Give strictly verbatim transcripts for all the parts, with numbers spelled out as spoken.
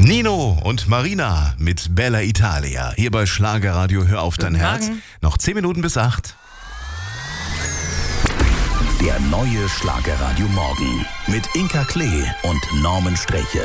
Nino und Marina mit Bella Italia. Hier bei Schlagerradio Hör auf dein Herz. Noch zehn Minuten bis acht. Der neue Schlagerradio Morgen mit Inka Klee und Norman Streche.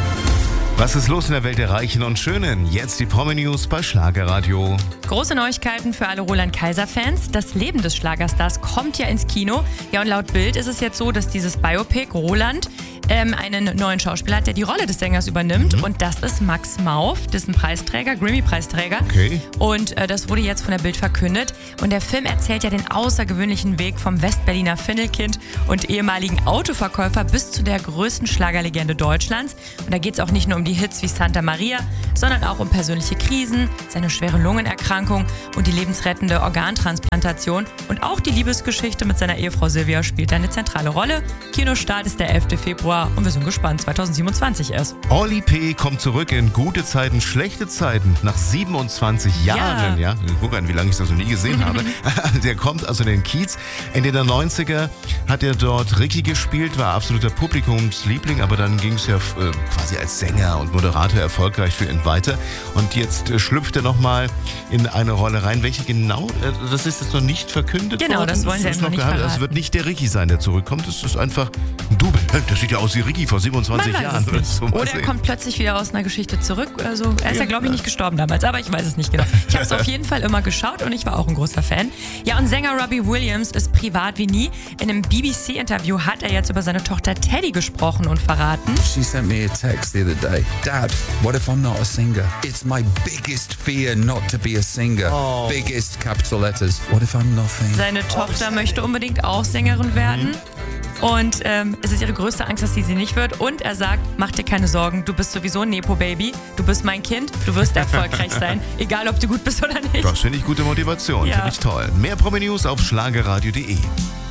Was ist los in der Welt der Reichen und Schönen? Jetzt die Promi-News bei Schlagerradio. Große Neuigkeiten für alle Roland-Kaiser-Fans. Das Leben des Schlagerstars kommt ja ins Kino. Ja, und laut Bild ist es jetzt so, dass dieses Biopic Roland ähm, einen neuen Schauspieler hat, der die Rolle des Sängers übernimmt. Mhm. Und das ist Max Mauf, das ist ein Preisträger, Grammy-Preisträger. Okay. Und äh, das wurde jetzt von der Bild verkündet. Und der Film erzählt ja den außergewöhnlichen Weg vom Westberliner Findelkind und ehemaligen Autoverkäufer bis zu der größten Schlagerlegende Deutschlands. Und da geht es auch nicht nur um die Hits wie Santa Maria, sondern auch um persönliche Krisen, seine schwere Lungenerkrankung und die lebensrettende Organtransplantation. Und auch die Liebesgeschichte mit seiner Ehefrau Silvia spielt eine zentrale Rolle. Kinostart ist der elfter Februar und wir sind gespannt, zwanzig siebenundzwanzig erst. Oli P. kommt zurück in gute Zeiten, schlechte Zeiten, nach siebenundzwanzig Jahren. Ja. Ja, guck an, wie lange ich das noch nie gesehen habe. Der kommt also in den Kiez. Ende der neunziger hat er dort Ricky gespielt, war absoluter Publikumsliebling, aber dann ging es ja äh, quasi als Sänger und Moderator erfolgreich für ihn weiter. Und jetzt äh, schlüpft er nochmal in eine Rolle rein. Welche genau? Äh, das ist jetzt noch nicht verkündet Genau, worden. das wollen sie ist noch nicht verraten. verraten. Es wird nicht der Ricky sein, der zurückkommt. Es ist einfach ein Double. Das sieht ja aus wie Ricky vor siebenundzwanzig Man weiß Jahren. es nicht. So Oder er kommt plötzlich wieder aus einer Geschichte zurück. Also er ist ja, ja glaube ich, nicht gestorben damals, aber ich weiß es nicht genau. Ich habe es auf jeden Fall immer geschaut und ich war auch ein großer Fan. Ja, und Sänger Robbie Williams ist privat wie nie. In einem B B C-Interview hat er jetzt über seine Tochter Teddy gesprochen und verraten. She sent me a text the other day. Dad, what if I'm not a singer? It's my biggest fear not to be a singer. Oh. Biggest capital letters. What if I'm nothing? Seine Tochter möchte unbedingt auch Sängerin werden. Und ähm, es ist ihre größte Angst, dass sie sie nicht wird. Und er sagt, mach dir keine Sorgen, du bist sowieso ein Nepo-Baby. Du bist mein Kind, du wirst erfolgreich sein. Egal, ob du gut bist oder nicht. Das finde ich gute Motivation, Ja. finde ich toll. Mehr Promi-News auf schlagerradio punkt de.